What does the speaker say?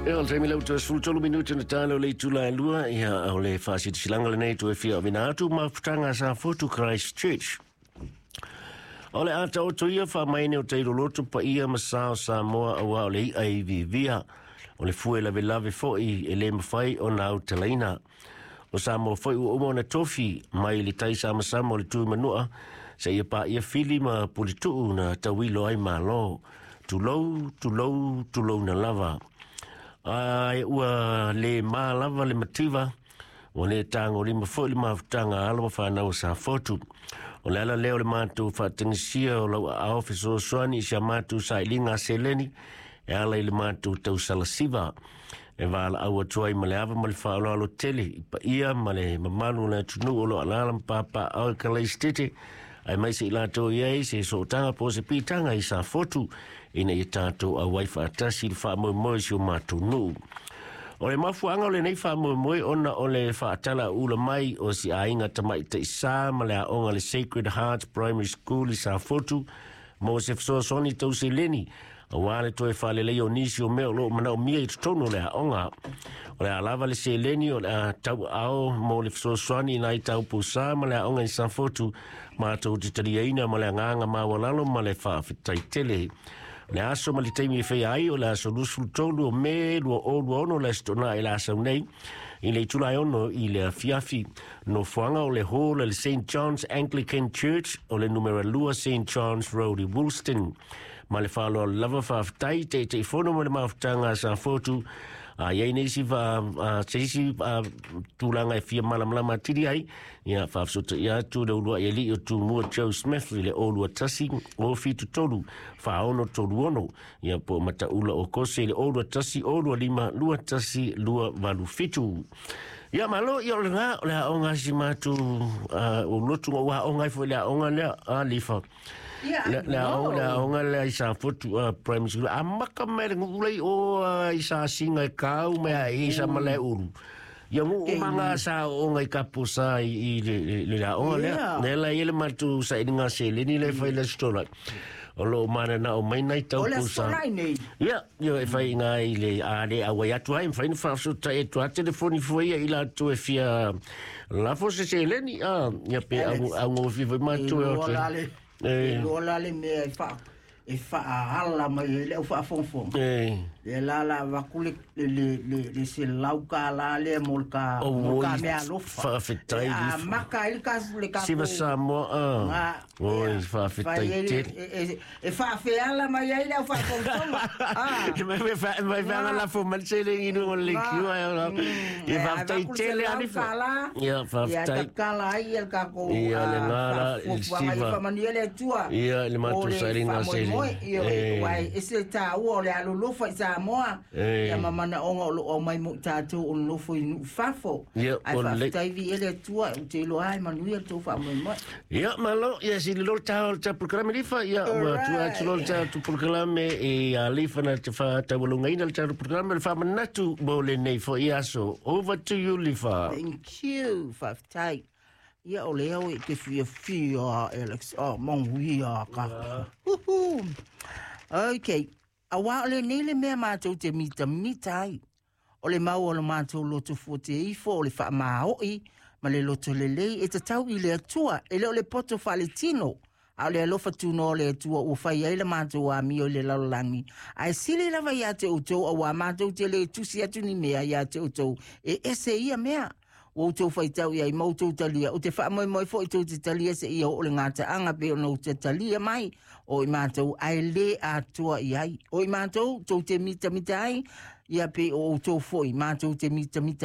Al te milau tu sultolu minuti na talo le tula lua ia o le fasiti silanga le nei tu e fia vinatu ma putanga sa fotu Christchurch. O le ata o tu ia wha maine o teiro lotu pa ia masao sa moa awa o le ai vivia o le fuela velave foi e le mawhai o na au talaina. O sa mo foi u umo na tofi mai le taisa masamo le tu manua sa ia pa ia fili ma pulitu na tawilo ai malo. Tulou na lava. Ai ua le malava le mativa o le tango le mafo le mafutanga alo mafana o sa fotu o le ala leo le matu fatingisia o lau a office o soani isa matu sa ilinga seleni e ala le matu tau salasiva e vala au atuai ma le ava ma le whaolo alo tele ipa ia ma le mamalu le tunu o lo alalam papa au kalai stete ai mai se ilato iei se so tanga po se pitanga i sa fotu ina i tato a waifa atasi le wha moe si o matu nu. O le mafuanga o le nei wha moe ona o le wha atala ula mai o si a inga tamai te isa ma le a onga le Sacred Heart Primary School i sa fotu mo se fso soni tau se leni a wale toe wha le leo nisi o meo lo mana o mia i tutono le a onga o le a lava le se leni o le a tau ao mo le fso soni na i tau pusa ma le a onga i sa fotu ma tau titaria ina ma le nganga ma walalo ma le wha fitai tele le aso ma li teimi e whea ai o le aso lusul tolu o me lua o lua ono le stona e la asau nei i le tulai ono i le fiafi no fuanga o le hall le St. John's Anglican Church o le numero lua St. John's Road i Woolston ma le whalo lava whaftai te fono mo le mawhtanga sa fotu a iei neisi seisi tūlanga e fia malamlama tiri ai ia whafsota ia tū le ulua i li o tū mua Joe Smith i le olua tasi o fitu tolu whaono tolu ono ia po mata ula o kose le olua tasi olua lima lua tasi lua walu fitu ia malo ia o le ngā o le haonga si matu o lotu o haonga i fo le haonga lea a lifa la onga le isa fotu prime school amaka mere ngulei o isa singa kau me isa male uru ya mu manga sa onga kapusa i le la onga le la ile matu sa inga se le ni le fa le stola o lo mana na o mai nai tau pusa ya yo e fa inga ile ale awa ya tu ai fa in fa so ta e tu a telefoni foi ila tu e fia la fosse se le ni ya pe a mo vive matu e lola le me fa ala mai le fa fonfon le la vakule le se lauka la le molka me alo fa fitai maka il kas le ka si va samo oi fa fitai e fa fe ala mai le fa fonfon me fa la fo mal se le ino le kiu e fa fitai tele ani fa ya fa fitai kala ai el ka ko ya le ngala si va maniele tua ya le matu sa ringa se wai ese ta o le alo lo fa sa moa ya mama na o mai mo tatu o lo fo nu fafo ai fa tai vi ele tua te lo ai manu ia to fa mo ya malo ya si lo ta programa li fa ya tu lo ta tu programa e ali fa na fa ta bolunga ina ta programa fa manatu bole nei fo ia so over to you lifa thank you fa tai ia o leo e te fia Alex mong huia ka okay awa le nele me mātou te mita ai o le mau o le mātou loto fote ifo o le wha maoi ma le loto le lei e te tau i le atua e le o le poto faletino a le alofa tuno o le atua o whai ai le mātou a mi o le lalolangi ai sile lava ia te utou a wā mātou te le tusi atu ni mea ia te utou e ese ia mea o tau fai tau ia i mautou talia o te wha moi fo i tau te talia se ia o le ngata anga pe o nou te talia mai o i mātou ai le atua i ai o i mātou tau te mita ai ia pe o tau fo i mātou te mita